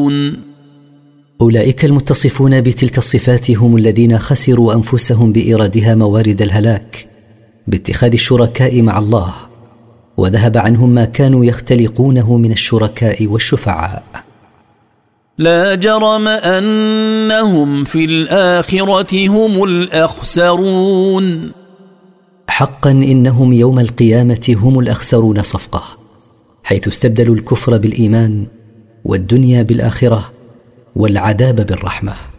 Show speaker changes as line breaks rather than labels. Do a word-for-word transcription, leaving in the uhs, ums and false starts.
الخاسرون.
أولئك المتصفون بتلك الصفات هم الذين خسروا أنفسهم بإيرادها موارد الهلاك باتخاذ الشركاء مع الله، وذهب عنهم ما كانوا يختلقونه من الشركاء والشفعاء.
لا جرم أنهم في الآخرة هم الأخسرون.
حقا إنهم يوم القيامة هم الأخسرون صفقة، حيث استبدلوا الكفر بالإيمان والدنيا بالآخرة والعذاب بالرحمة.